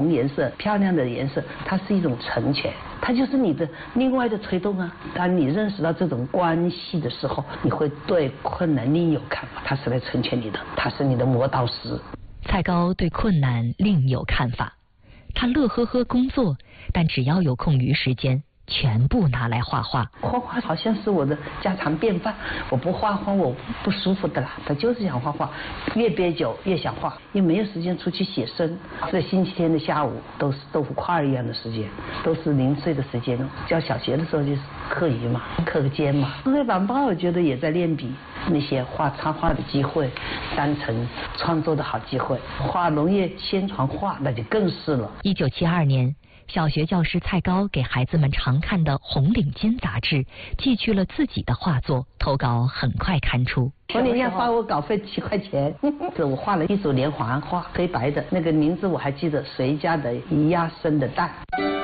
颜色、漂亮的颜色，它是一种成全，它就是你的另外的推动啊。当你认识到这种关系的时候，你会对困难另有看法，它是来成全你的，它是你的磨刀石。 蔡高对困难另有看法，他乐呵呵工作，但只要有空余时间，全部拿来画画。 画画好像是我的家常便饭，我不画画我不舒服的啦。他就是想画画，越憋久越想画，又没有时间出去写生。这星期天的下午都是豆腐块一样的时间，都是零碎的时间。教小学的时候就是课余嘛，课个间嘛。黑板报我觉得也在练笔，那些画插画的机会，单纯创作的好机会。画农业宣传画那就更是了。 1972年。小学教师蔡高给孩子们常看的《红领巾》杂志寄去了自己的画作，投稿很快刊出。 红领巾发我稿费7块钱，我画了一组连环画，黑白的，那个名字我还记得，谁家的鸭生的蛋。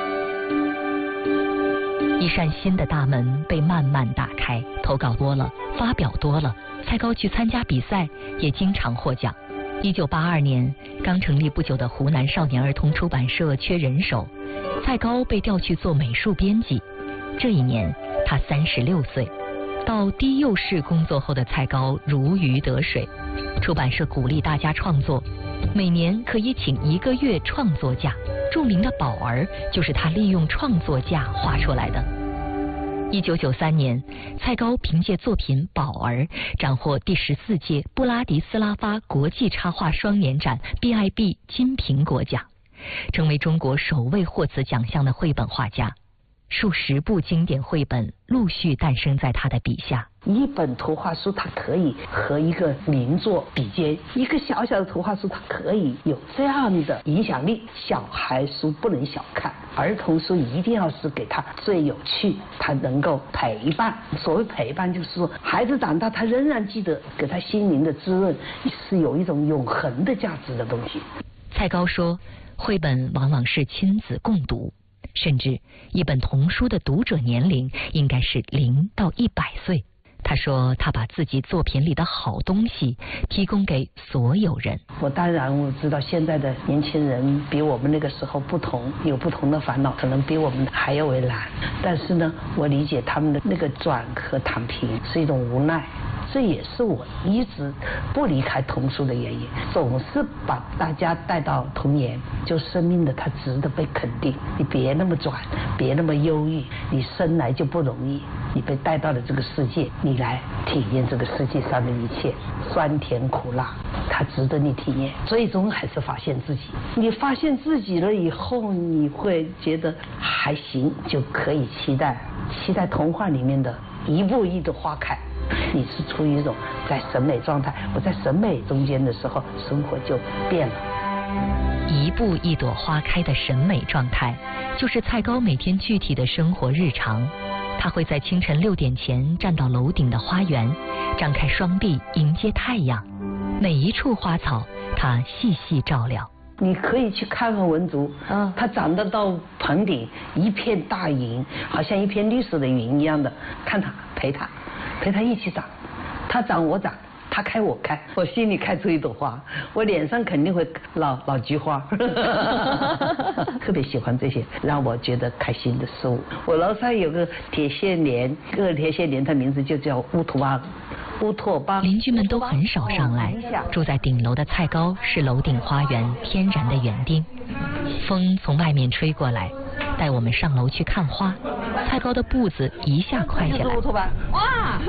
一扇新的大门被慢慢打开，投稿多了，发表多了，蔡高去参加比赛，也经常获奖。1982年，刚成立不久的湖南少年儿童出版社缺人手，蔡高被调去做美术编辑。这一年，他36岁。到低幼市工作后的蔡高如鱼得水，出版社鼓励大家创作，每年可以请1个月创作假。著名的宝儿就是他利用创作假画出来的。1993年，蔡高凭借作品《宝儿》斩获第14届布拉迪斯拉发国际插画双年展 BIB 金苹果奖，成为中国首位获此奖项的绘本画家。数十部经典绘本陆续诞生在他的笔下。 一本图画书它可以和一个名作比肩，一个小小的图画书它可以有这样的影响力。小孩书不能小看，儿童书一定要是给他最有趣，他能够陪伴。所谓陪伴就是说，孩子长大他仍然记得，给他心灵的滋润是有一种永恒的价值的东西。 蔡高说，绘本往往是亲子共读，甚至一本童书的读者年龄应该是0到100岁。他说他把自己作品里的好东西提供给所有人。 我当然我知道现在的年轻人比我们那个时候不同，有不同的烦恼，可能比我们还要为难，但是呢，我理解他们的那个转和躺平是一种无奈。这也是我一直不离开童书的原因，总是把大家带到童年，就生命的它值得被肯定。你别那么转，别那么忧郁，你生来就不容易，你被带到了这个世界，你来体验这个世界上的一切酸甜苦辣，它值得你体验。最终还是发现自己，你发现自己了以后，你会觉得还行，就可以期待童话里面的一步一朵花开。你是处于一种在审美状态，我在审美中间的时候，生活就变了。 一步一朵花开的审美状态，就是蔡高每天具体的生活日常。他会在清晨6点前站到楼顶的花园，张开双臂迎接太阳，每一处花草他细细照料。 你可以去看看文竹，它长得到棚顶一片大云，好像一片绿色的云一样的，看它，陪它一起长，它长我长，它开我开，我心里开出一朵花，我脸上肯定会老菊花。特别喜欢这些让我觉得开心的事物。我楼上有个铁线莲，它名字就叫乌托邦。 邻居们都很少上来，住在顶楼的蔡高是楼顶花园天然的园丁。风从外面吹过来，带我们上楼去看花。蔡高的步子一下快起来。 乌托邦，哇，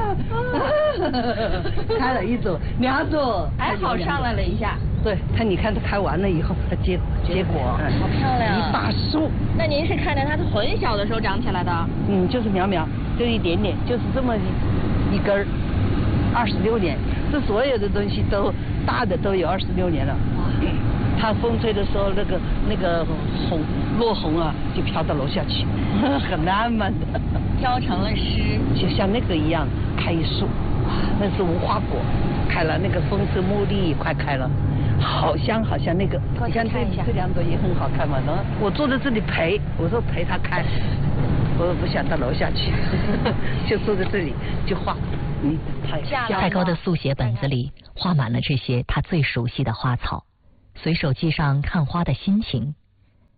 开了1组、2组， 还好上来了一下。 对，你看它开完了以后，它结果， 好漂亮， 一大树。 那您是看着它很小的时候长起来的？ 就是苗苗，就一点点，就是这么一根儿，26年，这所有的东西都大的都有26年了。它风吹的时候，那个落红啊，就飘到楼下去，很浪漫的， 飘成了诗， 就像那个一样，开一树，那是无花果，开了，那个风车茉莉也快开了，好香好香。那个你看这2朵也很好看嘛，我坐在这里我说陪它开，我不想到楼下去，就坐在这里就画。 蔡高的速写本子里画满了这些他最熟悉的花草，随手记上看花的心情。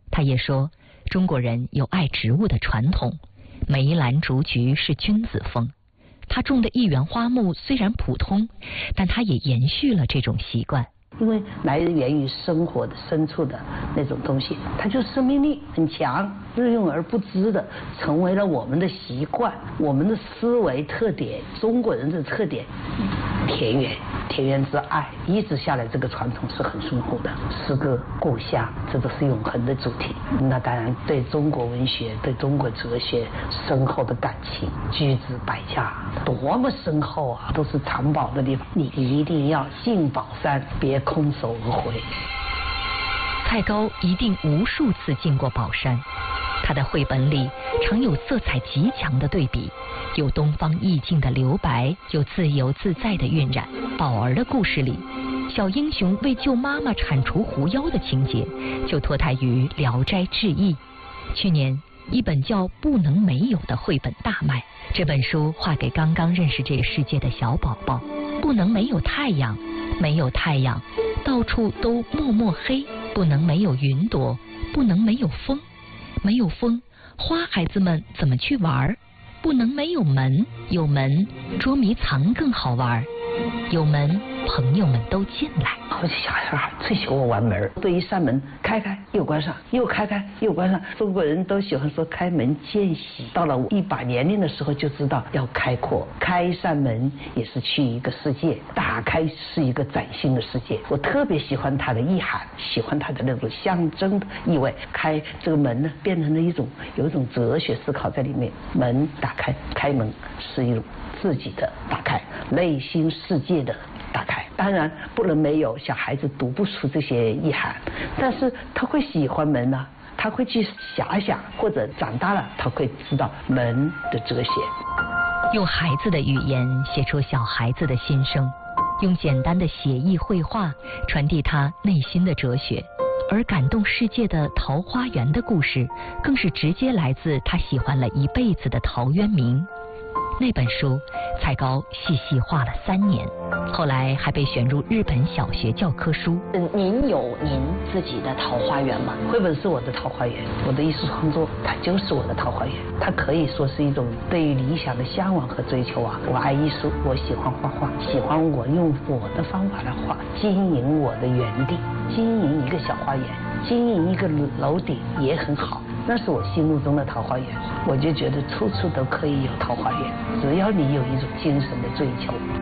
他也说，中国人有爱植物的传统，梅兰竹菊是君子风。他种的一园花木虽然普通，但他也延续了这种习惯。 因为来源于生活的深处的那种东西，它就生命力很强，日用而不知的成为了我们的习惯，我们的思维特点，中国人的特点。田园之爱一直下来，这个传统是很深厚的。诗歌、故乡，这都是永恒的主题。那当然，对中国文学、对中国哲学深厚的感情，居之百家，多么深厚啊！都是藏宝的地方，你一定要进宝山，别空手而回。 蔡高一定无数次进过宝山，他的绘本里常有色彩极强的对比，有东方意境的留白，有自由自在的晕染。宝儿的故事里，小英雄为救妈妈铲除狐妖的情节就脱胎于《聊斋志异》。去年一本叫《不能没有》的绘本大卖，这本书画给刚刚认识这个世界的小宝宝。不能没有太阳，没有太阳，到处都默默黑；不能没有云朵，不能没有风，没有风，花孩子们怎么去玩？不能没有门，有门捉迷藏更好玩，有门朋友们都进来。 好些小孩最喜欢玩门，对一扇门开开又关上，又开开又关上。中国人都喜欢说开门见喜，到了一把年龄的时候就知道要开阔，开一扇门也是去一个世界，打开是一个崭新的世界。我特别喜欢它的意涵，喜欢它的那种象征的意味。开这个门呢，变成了有一种哲学思考在里面。门打开，开门是一种自己的打开，内心世界的打开。当然不能没有，小孩子读不出这些意涵，但是他会喜欢门啊，他会去遐想，或者长大了他会知道门的哲学。 用孩子的语言写出小孩子的心声，用简单的写意绘画传递他内心的哲学。而感动世界的桃花源的故事，更是直接来自他喜欢了一辈子的陶渊明。那本书蔡高细细画了3年，后来还被选入日本小学教科书。 您有您自己的桃花源吗？ 绘本是我的桃花源，我的艺术创作它就是我的桃花源，它可以说是一种对于理想的向往和追求啊。我爱艺术，我喜欢画画，喜欢我用我的方法来画，经营我的园地，经营一个小花园，经营一个楼顶也很好。那是我心目中的桃花源，我就觉得处处都可以有桃花源，只要你有一种精神的追求。